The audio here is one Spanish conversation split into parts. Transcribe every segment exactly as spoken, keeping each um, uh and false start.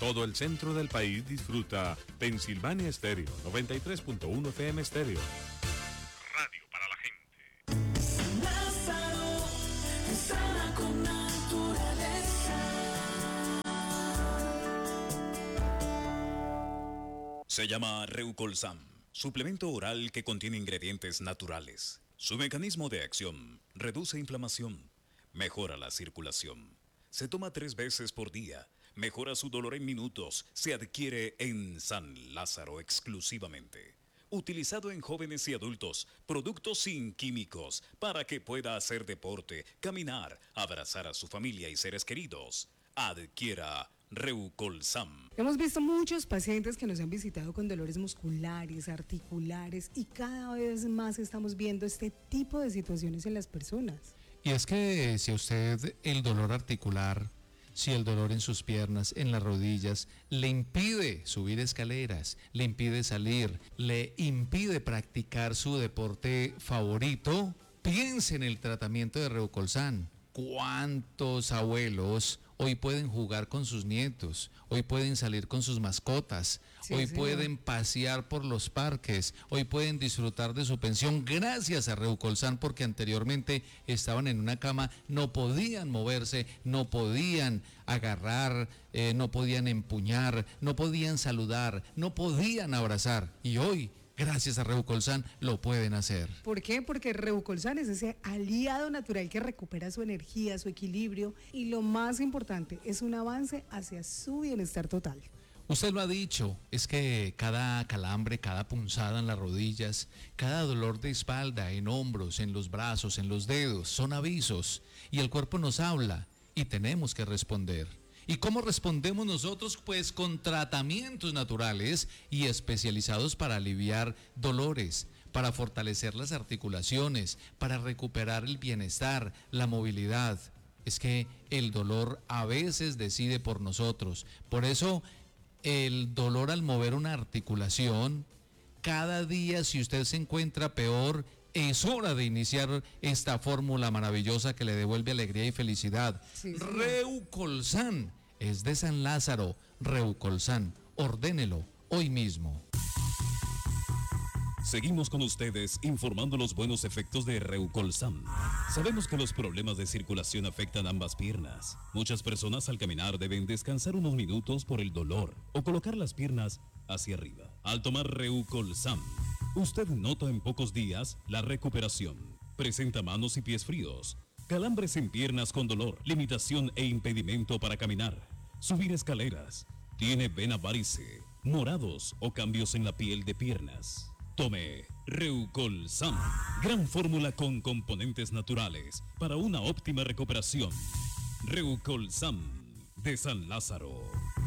todo el centro del país disfruta Pensilvania Estéreo, noventa y tres punto uno F M Estéreo. Radio para la gente. Lázaro, sana con naturaleza. Se llama Reucolsam, suplemento oral que contiene ingredientes naturales. Su mecanismo de acción reduce inflamación, mejora la circulación. Se toma tres veces por día, mejora su dolor en minutos. Se adquiere en San Lázaro exclusivamente. Utilizado en jóvenes y adultos, productos sin químicos, para que pueda hacer deporte, caminar, abrazar a su familia y seres queridos. Adquiera Reucolsam. Hemos visto muchos pacientes que nos han visitado con dolores musculares, articulares, y cada vez más estamos viendo este tipo de situaciones en las personas. Y es que si a usted el dolor articular, si el dolor en sus piernas, en las rodillas, le impide subir escaleras, le impide salir, le impide practicar su deporte favorito, piense en el tratamiento de Reucolsam. ¿Cuántos abuelos hoy pueden jugar con sus nietos? Hoy pueden salir con sus mascotas, sí, hoy señor. pueden pasear por los parques, hoy pueden disfrutar de su pensión gracias a Reucolsam, porque anteriormente estaban en una cama, no podían moverse, no podían agarrar, eh, no podían empuñar, no podían saludar, no podían abrazar, y hoy gracias a Reucolsam lo pueden hacer. ¿Por qué? Porque Reucolsam es ese aliado natural que recupera su energía, su equilibrio, y lo más importante, es un avance hacia su bienestar total. Usted lo ha dicho, es que cada calambre, cada punzada en las rodillas, cada dolor de espalda, en hombros, en los brazos, en los dedos, son avisos, y el cuerpo nos habla, y tenemos que responder. ¿Y cómo respondemos nosotros? Pues con tratamientos naturales y especializados para aliviar dolores, para fortalecer las articulaciones, para recuperar el bienestar, la movilidad. Es que el dolor a veces decide por nosotros. Por eso, el dolor al mover una articulación, cada día si usted se encuentra peor, es hora de iniciar esta fórmula maravillosa que le devuelve alegría y felicidad. Sí, sí. Reucolsam es de San Lázaro. Reucolsam, ordénelo hoy mismo. Seguimos con ustedes informando los buenos efectos de Reucolsam. Sabemos que los problemas de circulación afectan ambas piernas. Muchas personas al caminar deben descansar unos minutos por el dolor o colocar las piernas hacia arriba. Al tomar Reucolsam, usted nota en pocos días la recuperación. Presenta manos y pies fríos, calambres en piernas con dolor, limitación e impedimento para caminar, subir escaleras. Tiene vena varice, morados o cambios en la piel de piernas. Tome Reucolsam, gran fórmula con componentes naturales para una óptima recuperación. Reucolsam de San Lázaro.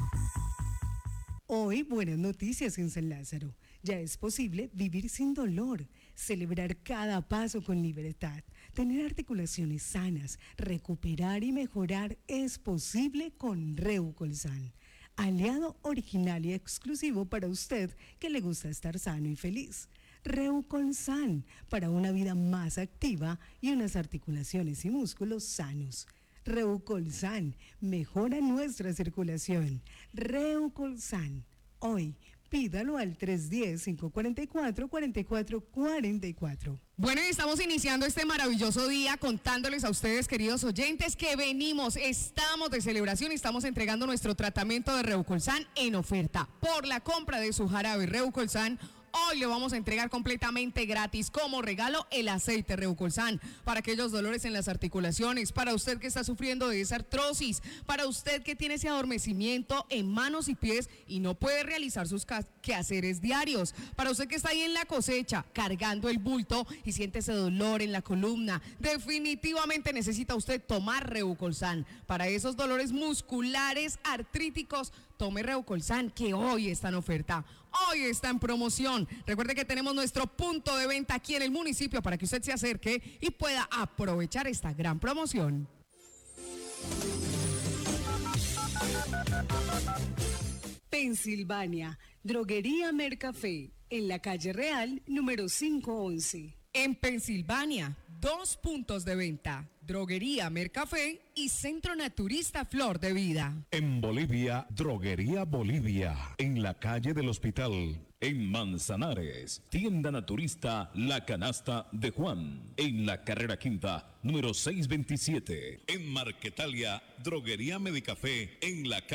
Hoy, buenas noticias en San Lázaro. Ya es posible vivir sin dolor, celebrar cada paso con libertad, tener articulaciones sanas, recuperar y mejorar es posible con Reucolsam. Aliado original y exclusivo para usted que le gusta estar sano y feliz. Reucolsam, para una vida más activa y unas articulaciones y músculos sanos. Reucolsam, mejora nuestra circulación. Reucolsam, hoy, pídalo al tres uno cero, cinco cuatro cuatro, cuatro cuatro cuatro cuatro. Bueno, y estamos iniciando este maravilloso día contándoles a ustedes, queridos oyentes, que venimos, estamos de celebración y estamos entregando nuestro tratamiento de Reucolsam en oferta. Por la compra de su jarabe Reucolsam, hoy le vamos a entregar completamente gratis como regalo el aceite Reucolsam para aquellos dolores en las articulaciones, para usted que está sufriendo de esa artrosis, para usted que tiene ese adormecimiento en manos y pies y no puede realizar sus quehaceres diarios, para usted que está ahí en la cosecha cargando el bulto y siente ese dolor en la columna. Definitivamente necesita usted tomar Reucolsam para esos dolores musculares, artríticos. Tome Reucolsam, que hoy está en oferta, hoy está en promoción. Recuerde que tenemos nuestro punto de venta aquí en el municipio para que usted se acerque y pueda aprovechar esta gran promoción. Pensilvania, Droguería Mercafé, en la calle Real, número quinientos once. En Pensilvania, dos puntos de venta. Droguería Mercafé y Centro Naturista Flor de Vida. En Bolivia, Droguería Bolivia, en la calle del Hospital. En Manzanares, tienda naturista La Canasta de Juan, en la carrera quinta, número seiscientos veintisiete. En Marquetalia, Droguería Medicafé, en la